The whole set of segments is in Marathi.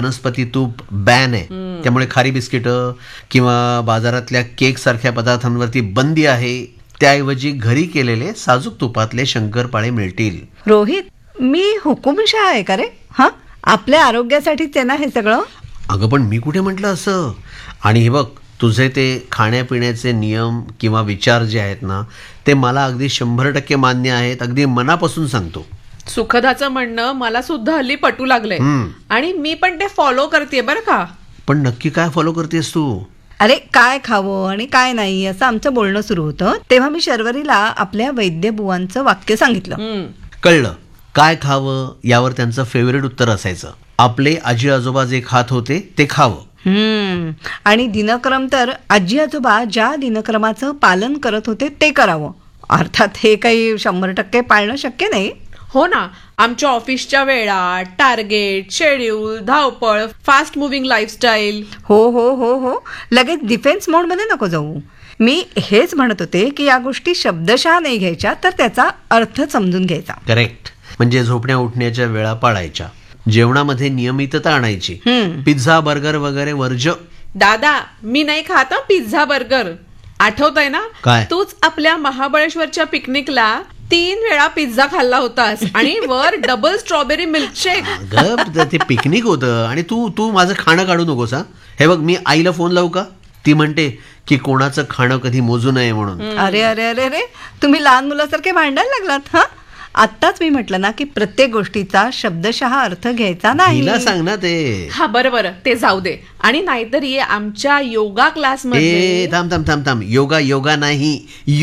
वनस्पती तूप बॅन आहे, त्यामुळे खारी बिस्किट किंवा बाजारातल्या केक सारख्या पदार्थांवरती बंदी आहे. त्याऐवजी घरी केलेले साजूक तुपातले शंकरपाळे मिळतील. रोहित, मी हुकुमशाह आहे का रे? हा, आपल्या आरोग्यासाठीच आहे ना हे सगळं? अगं पण मी कुठे म्हटलं असं. आणि हे बघ, तुझे ते खाण्यापिण्याचे नियम किंवा विचार जे आहेत ना, ते मला अगदी 100% मान्य आहेत. अगदी मनापासून सांगतो. सुखदाचं म्हणणं मला सुद्धा हल्ली पटू लागलंय आणि मी पण ते फॉलो करते बरं का. पण नक्की काय फॉलो करतेस तू? अरे, काय खावं आणि काय नाही असं आमचं बोलणं सुरू होतं, तेव्हा मी शर्वरीला आपल्या वैद्यबुवांचं वाक्य सांगितलं. कळलं. काय खावं यावर त्यांचं फेवरेट उत्तर असायचं, आपले आजी आजोबा जे खात होते ते खावं. आणि दिनक्रम तर आजी आजोबा ज्या दिनक्रमाचं पालन करत होते ते करावं. अर्थात हे काही 100% पाळणं शक्य नाही. हो ना, आमच्या ऑफिसच्या वेळा, टार्गेट, शेड्यूल, धावपळ, फास्ट मुव्हिंग लाईफस्टाईल. हो हो हो हो, लगेच डिफेन्स मोडमध्ये नको जाऊ. मी हेच म्हणत होते की या गोष्टी शब्दशः नाही घ्यायच्या, तर त्याचा अर्थ समजून घ्यायचा. करेक्ट. म्हणजे झोपण्या उठण्याच्या वेळा पाळायच्या, जेवणामध्ये नियमितता आणायची. पिझ्झा बर्गर वगैरे वर्ज. दादा, मी नाही खात पिझ्झा बर्गर. आठवतंय ना, काय? तूच आपल्या महाबळेश्वरच्या पिकनिकला 3 वेळा पिझ्झा खाल्ला होतास आणि वर डबल स्ट्रॉबेरी मिल्कशेक. ते पिकनिक होतं आणि तू माझं खाणं काढू नकोस. हा, हे बघ, मी आईला फोन लावू का? ती म्हणते की कोणाचं खाणं कधी मोजू नये म्हणून. अरे अरे अरे अरे, तुम्ही लहान मुलासारखे भांडायला लागलात. हा, आत्ताच मी म्हटलं ना की प्रत्येक गोष्टीचा शब्दशः अर्थ घ्यायचा नाही. तिला सांग ना ते. हा, बरं ते जाऊ दे. आणि नाहीतरी आमच्या योगा क्लासमध्ये थांब. योगा नाही,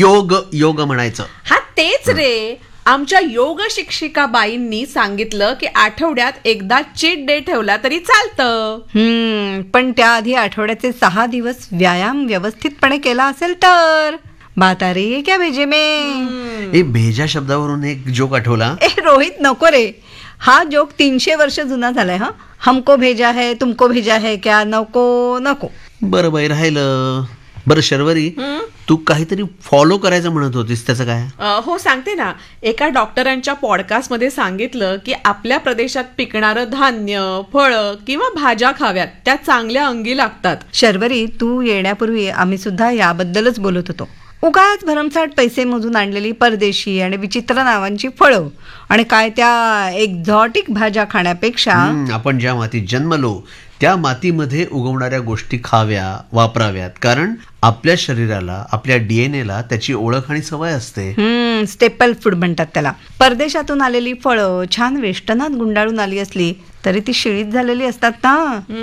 योग म्हणायचं. हा, तेच रे. आमच्या योग शिक्षिका बाईंनी सांगितलं की आठवड्यात एकदा चीट डे ठेवला तरी चालतं. पण त्याआधी आठवड्याचे 6 दिवस व्यायाम व्यवस्थितपणे केला असेल तर. बात आ रही है क्या भेजे में? भेजा शब्दावरून एक जोक आठवला. रोहित, नको रे. हा जोक 300 वर्ष जुना झालाय. हा, हमको भेजा है, तुमको भेजा है क्या? नको. बरं बाई, राहिलं. बरं शर्वरी, तू काहीतरी फॉलो करायचं म्हणत होतीस, त्याचं काय? हो, सांगते ना. एका डॉक्टरांच्या पॉडकास्टमध्ये सांगितलं की आपल्या प्रदेशात पिकणारं धान्य, फळं किंवा भाज्या खाव्यात, त्या चांगल्या अंगी लागतात. शर्वरी, तू येण्यापूर्वी आम्ही सुद्धा याबद्दलच बोलत होतो. उगाच भरमसाठ पैसे मोजून आणलेली परदेशी आणि विचित्र नावांची फळं आणि काय त्या एक्झॉटिक भाज्या खाण्यापेक्षा आपण ज्या मातीत जन्मलो त्या मातीमध्ये उगवणाऱ्या गोष्टी खाव्या, वापराव्यात. कारण आपल्या शरीराला, आपल्या DNA ला त्याची ओळख आणि सवय असते. स्टेपल फूड म्हणतात त्याला. परदेशातून आलेली फळं छान वेष्टनात गुंडाळून आली असली तरी ती शिळीत झालेली असतात ना.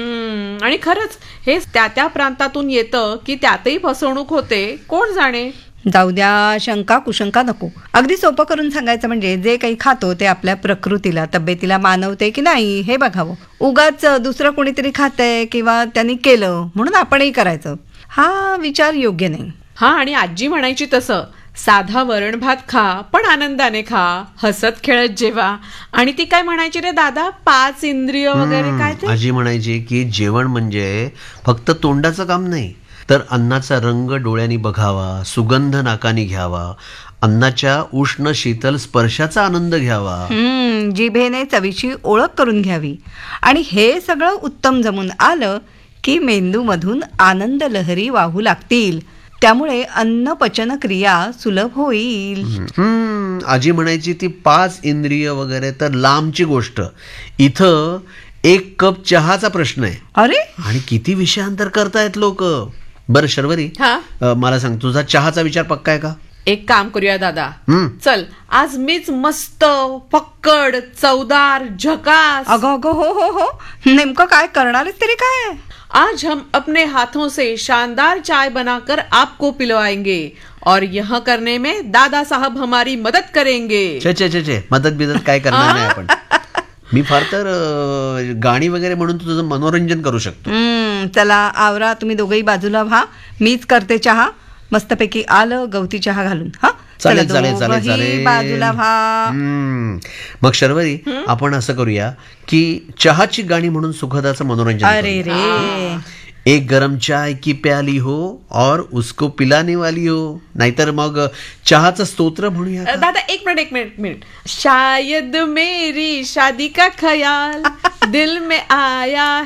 आणि खरंच हे त्या प्रांतातून येतं की त्यातही फसवणूक होते, कोण जाणे. जाऊ द्या, शंका कुशंका नको. अगदी सोपं करून सांगायचं म्हणजे जे काही खातो ते आपल्या प्रकृतीला, तब्येतीला मानवते की नाही हे बघावं. उगाच दुसरं कोणीतरी खातंय किंवा त्यांनी केलं म्हणून आपणही करायचं, हा विचार योग्य नाही. हा, आणि आजी म्हणायची तसं, साधा वरण भात खा पण आनंदाने खा, हसत खेळत जेवा. आणि ती काय म्हणायची रे दादा, 5 इंद्रिय वगैरे काय ते? आजी म्हणायची की जेवण म्हणजे फक्त तोंडाचं काम नाही, तर अन्नाचा रंग डोळ्यांनी बघावा, सुगंध नाकानी घ्यावा, अन्नाच्या उष्ण शीतल स्पर्शाचा आनंद घ्यावा, जिभेने चवीची ओळख करून घ्यावी. आणि हे सगळं उत्तम जमून आलं की मेंदूमधून आनंद लहरी वाहू लागतील. त्यामुळे अन्न पचन क्रिया सुलभ होईल. आजी म्हणायची ती 5 इंद्रिय वगैरे तर लांबची गोष्ट. इथं 1 कप चहाचा प्रश्न आहे. अरे, आणि किती विषयांतर करतायत लोक. बरं शर्वरी, मला सांग, तुझा चहाचा विचार पक्का आहे का? एक काम करूया दादा, चल आज मीच मस्त फक्कड चवदार झकास. अगं हो, नेमकं काय करणार आहेस तरी काय? आज हम अपने हाथों से शानदार चाय बनाकर आपको पिलवाएंगे और यह करने में दादा साहब हमारी मदद करेंगे. चे मदत काय करणार नाही आपण. मी फार तर गाणी वगैरे म्हणून तुझं मनोरंजन करू शकतो. चला आवरा, तुम्ही दोघेही बाजूला व्हा, मीच करते चहा. मस्तपैकी आलं गवती चहा घालून. हा, चालेल. बाजूला व्हा. मग शर्वरी, आपण असं करूया की चहाची गाणी म्हणून सुखदाचं मनोरंजन. अरे रे, एक गरम चाय की प्याली हो और उसको पिलाने वाली हो. नाहीतर मग चहाचं स्तोत्र म्हणूया. दादा एक मिनिट. शायद मेरी शादी का ख्याल दिल में आया